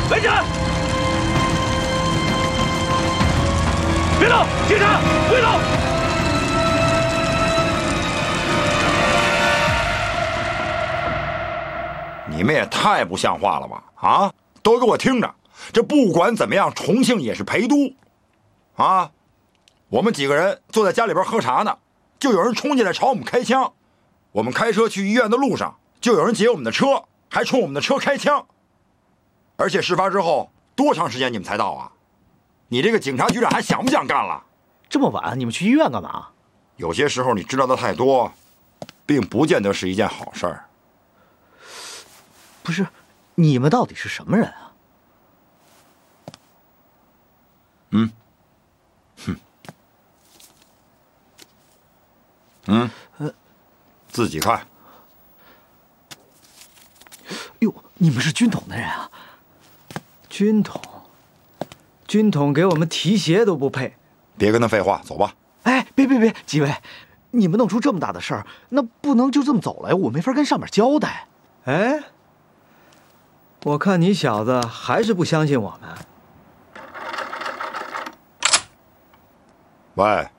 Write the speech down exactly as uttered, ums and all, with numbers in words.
围起来！别动！警察，别动！ 你们也太不像话了吧！啊，都给我听着，这不管怎么样，重庆也是陪都，啊，我们几个人坐在家里边喝茶呢，就有人冲进来朝我们开枪。我们开车去医院的路上，就有人劫我们的车，还冲我们的车开枪。而且事发之后多长时间你们才到啊？你这个警察局长还想不想干了？ 这么晚你们去医院干嘛？ 有些时候你知道的太多，并不见得是一件好事儿。 不是，你们到底是什么人啊？ 嗯，哼，嗯，呃，自己看。 哟，你们是军统的人啊？军统，军统给我们提鞋都不配。 别跟他废话，走吧。 哎，别别别，几位，你们弄出这么大的事儿，那不能就这么走了呀，我没法跟上面交代。 哎，我看你小子还是不相信我们。 喂，